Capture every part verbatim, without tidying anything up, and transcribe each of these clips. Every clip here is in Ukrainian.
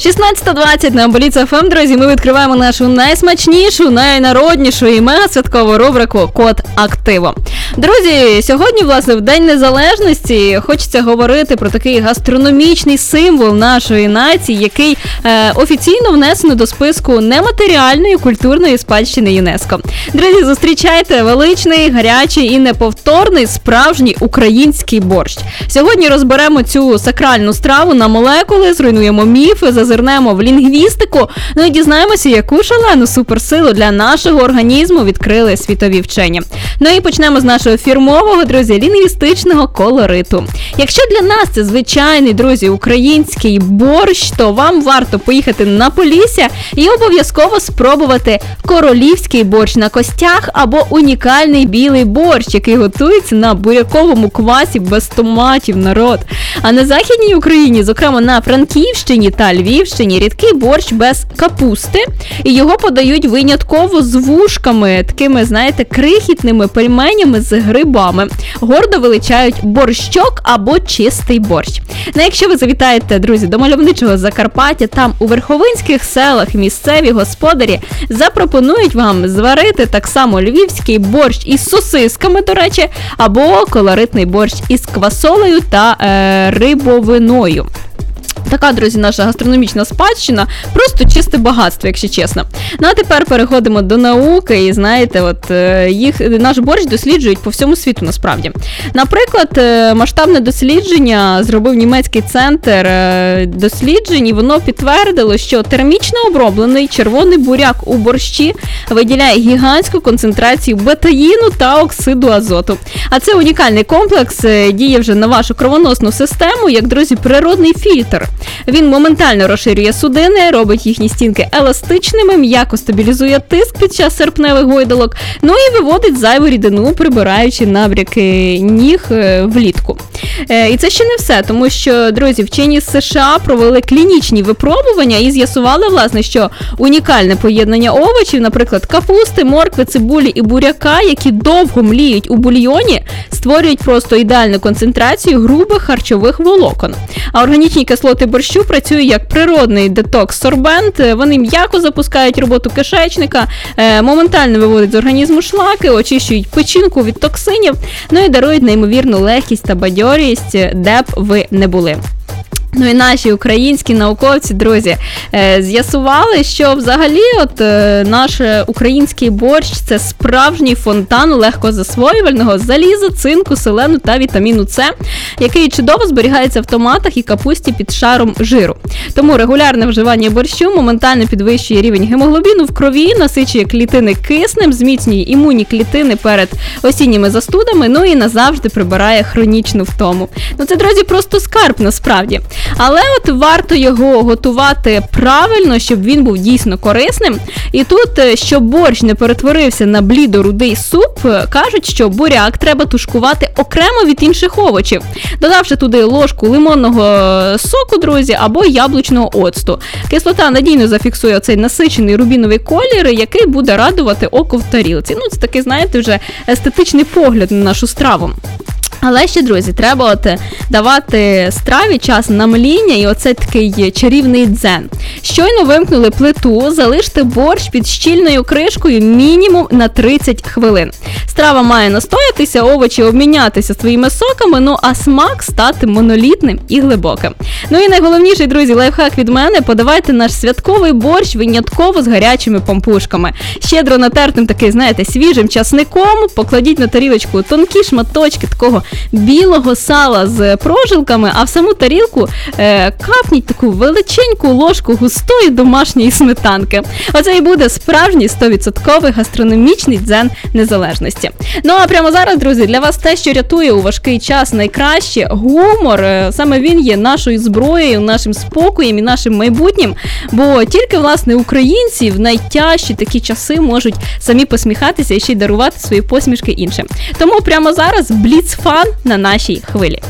шістнадцята двадцять на Боліц еф ем, друзі, ми відкриваємо нашу найсмачнішу, найнароднішу і мега-святкову рубрику «Код активу». Друзі, сьогодні, власне, в День Незалежності хочеться говорити про такий гастрономічний символ нашої нації, який е, офіційно внесено до списку нематеріальної культурної спадщини ЮНЕСКО. Друзі, зустрічайте величний, гарячий і неповторний справжній український борщ. Сьогодні розберемо цю сакральну страву на молекули, зруйнуємо міфи, зазирнемо в лінгвістику, ну і дізнаємося, яку шалену суперсилу для нашого організму відкрили світові вчені. Ну і почнемо з нашого фірмового, друзі, лінгвістичного колориту. Якщо для нас це звичайний, друзі, український борщ, то вам варто поїхати на Полісся і обов'язково спробувати королівський борщ на костях або унікальний білий борщ, який готується на буряковому квасі без томатів, народ. А на Західній Україні, зокрема на Франківщині та Львівщині, рідкий борщ без капусти, і його подають винятково з вушками, такими, знаєте, крихітними пельменями з грибами. Гордо величають борщок або чистий борщ. Ну, якщо ви завітаєте, друзі, до мальовничого Закарпаття, там у верховинських селах місцеві господарі запропонують вам зварити так само львівський борщ із сосисками, до речі, або колоритний борщ із квасолею та е, рибовиною. Така, друзі, наша гастрономічна спадщина, просто чисте багатство, якщо чесно. Ну, а тепер переходимо до науки, і знаєте, от їх, наш борщ досліджують по всьому світу, насправді. Наприклад, масштабне дослідження зробив німецький центр досліджень, і воно підтвердило, що термічно оброблений червоний буряк у борщі виділяє гігантську концентрацію бетаїну та оксиду азоту. А це унікальний комплекс, діє вже на вашу кровоносну систему, як, друзі, природний фільтр. Він моментально розширює судини, робить їхні стінки еластичними, м'яко стабілізує тиск під час серпневих гойдалок, ну і виводить зайву рідину, прибираючи набряки ніг влітку. І це ще не все, тому що, друзі, вчені з США провели клінічні випробування і з'ясували, власне, що унікальне поєднання овочів, наприклад, капусти, моркви, цибулі і буряка, які довго мліють у бульйоні, створюють просто ідеальну концентрацію грубих харчових волокон. А органічні кислоти борщу працюють як природний детокс-сорбент, вони м'яко запускають роботу кишечника, моментально виводять з організму шлаки, очищують печінку від токсинів, ну і дарують неймовірну легкість та бадьорість, де б ви не були. Ну і наші українські науковці, друзі, з'ясували, що взагалі от наш український борщ – це справжній фонтан легкозасвоювального заліза, цинку, селену та вітаміну С, який чудово зберігається в томатах і капусті під шаром жиру. Тому регулярне вживання борщу моментально підвищує рівень гемоглобіну в крові, насичує клітини киснем, зміцнює імунні клітини перед осінніми застудами, ну і назавжди прибирає хронічну втому. Ну це, друзі, просто скарб насправді. Але от варто його готувати правильно, щоб він був дійсно корисним. І тут, щоб борщ не перетворився на блідо-рудий суп, кажуть, що буряк треба тушкувати окремо від інших овочів, додавши туди ложку лимонного соку, друзі, або яблучного оцту. Кислота надійно зафіксує цей насичений рубіновий колір, який буде радувати око в тарілці. Ну, це такий, знаєте, вже естетичний погляд на нашу страву. Але ще, друзі, треба от давати страві час на мління і оце такий чарівний дзен. Щойно вимкнули плиту, залиште борщ під щільною кришкою мінімум на тридцять хвилин. Страва має настоятися, овочі обмінятися своїми соками, ну а смак стати монолітним і глибоким. Ну і найголовніший, друзі, лайфхак від мене – подавайте наш святковий борщ винятково з гарячими пампушками. Щедро натертим такий, знаєте, свіжим часником, покладіть на тарілочку тонкі шматочки такого білого сала з прожилками, а в саму тарілку е, капніть таку величеньку ложку густої домашньої сметанки. Оце і буде справжній сто відсотків гастрономічний дзен незалежності. Ну а прямо зараз, друзі, для вас те, що рятує у важкий час найкраще – гумор. Саме він є нашою зброєю, нашим спокоєм і нашим майбутнім, бо тільки, власне, українці в найтяжчі такі часи можуть самі посміхатися і ще й дарувати свої посмішки іншим. Тому прямо зараз бліц-фан на нашій хвилі.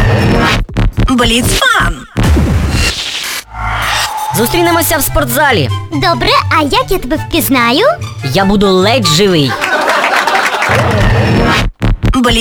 Бліц-фан! Зустрінемося в спортзалі. Добре, а як я тебе впізнаю? Я буду ледь живий.